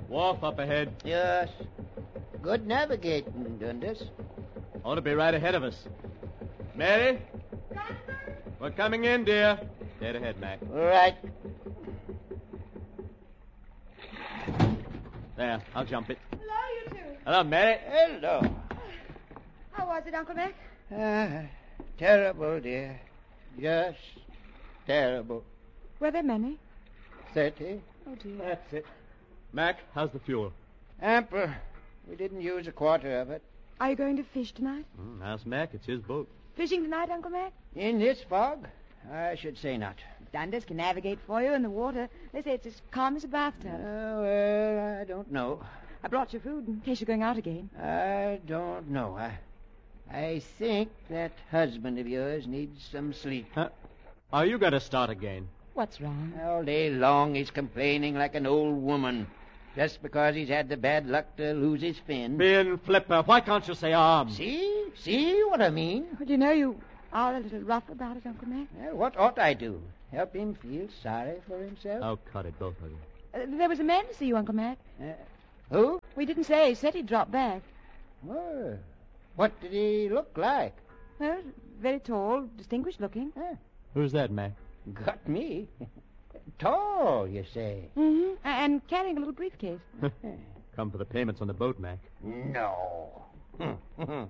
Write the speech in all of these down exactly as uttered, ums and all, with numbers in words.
Wharf up ahead. Yes. Good navigating, Dundas. Ought to be right ahead of us. Mary? We're coming in, dear. Dead ahead, Mac. Right. There, I'll jump it. Hello, you two. Hello, Mary. Hello. How was it, Uncle Mac? Ah, terrible, dear. Just terrible. Were there many? Thirty. Oh, dear. That's it. Mac, how's the fuel? Ample. We didn't use a quarter of it. Are you going to fish tonight? Mm, ask Mac. It's his boat. Fishing tonight, Uncle Mac? In this fog? I should say not. Dundas can navigate for you in the water. They say it's as calm as a bathtub. Oh, well, I don't know. I brought you food in case you're going out again. I don't know. I, I think that husband of yours needs some sleep. Huh? Are you going to start again? What's wrong? All day long he's complaining like an old woman. Just because he's had the bad luck to lose his fin. Fin flipper. Why can't you say arm? See? See what I mean? Well, you know you are a little rough about it, Uncle Mac. Well, what ought I do? Help him feel sorry for himself? Oh, cut it, both of you. Uh, there was a man to see you, Uncle Mac. Uh, who? We didn't say. He said he'd drop back. Oh, what did he look like? Well, very tall, distinguished looking. Huh, Who's that, Mac? got me. Tall, you say? Mm-hmm. And carrying a little briefcase. Come for the payments on the boat, Mac. No. ah.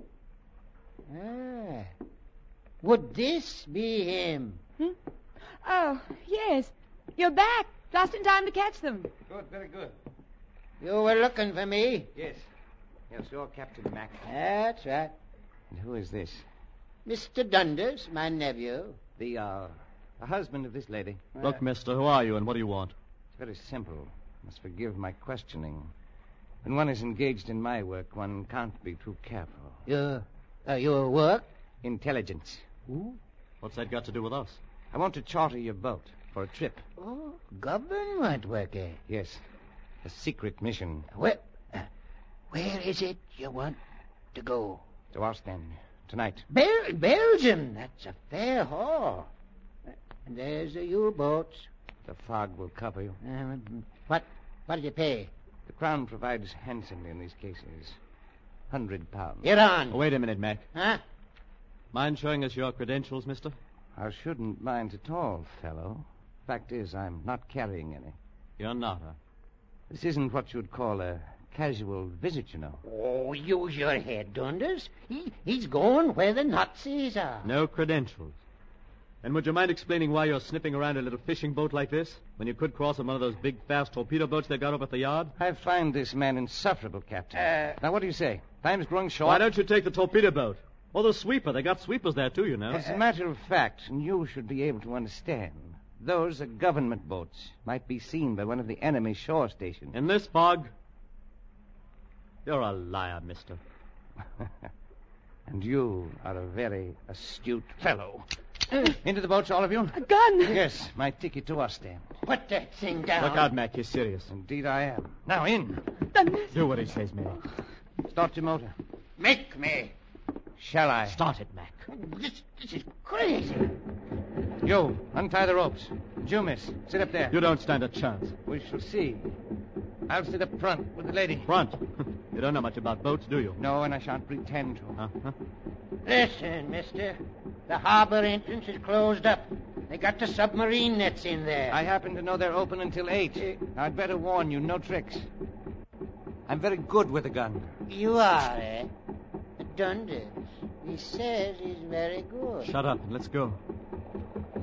Would this be him? Hmm? Oh, yes. You're back. Just in time to catch them. Good, very good. You were looking for me? Yes. Yes, you're Captain Mac. That's right. And who is this? Mister Dundas, my nephew. The, uh, the husband of this lady. Look, mister, who are you and what do you want? It's very simple. You must forgive my questioning. When one is engaged in my work, one can't be too careful. Your, uh, your work? Intelligence. Ooh. What's that got to do with us? I want to charter your boat for a trip. Oh, government work, eh? Yes. A secret mission. Where, uh, where is it you want to go? To Ostend. Tonight. Bel- Belgium. That's a fair haul. And there's the U-boats. The fog will cover you. Um, what, what do you pay? The Crown provides handsomely in these cases. Hundred pounds. You're on. Oh, wait a minute, Mac. Huh? Mind showing us your credentials, mister? I shouldn't mind at all, fellow. Fact is, I'm not carrying any. You're not, huh? This isn't what you'd call a casual visit, you know. Oh, use your head, Dundas. He, he's going where the Nazis are. No credentials. And would you mind explaining why you're sniffing around a little fishing boat like this when you could cross on one of those big, fast torpedo boats they got over at the yard? I find this man insufferable, Captain. Uh, now, what do you say? Time's growing short. Why don't you take the torpedo boat? Or the sweeper. They got sweepers there, too, you know. As a matter of fact, and you should be able to understand, those are government boats. Might be seen by one of the enemy shore stations. In this fog? You're a liar, mister. And you are a very astute fellow. Into the boats, all of you? A gun! Yes, my ticket to Ostend. Put that thing down. Look out, Mac. He's serious. Indeed I am. Now, in. Dundas! Do what he says, Mary. Start your motor. Make me. Shall I? Start it, Mac. This, this is crazy. You, untie the ropes. You, miss, sit up there. You don't stand a chance. We shall see. I'll sit up front with the lady. Front. You don't know much about boats, do you? No, and I shan't pretend to. Uh-huh. Listen, mister. The harbor entrance is closed up. They got the submarine nets in there. I happen to know they're open until eight. Uh, I'd better warn you, no tricks. I'm very good with a gun. You are, eh? Dundas. He says he's very good. Shut up and let's go.